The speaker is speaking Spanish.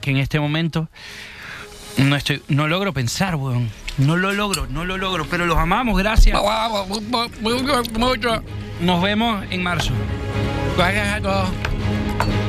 que en este momento no logro pensar, weón. No lo logro, pero los amamos, gracias. Nos vemos en marzo. Gracias a todos.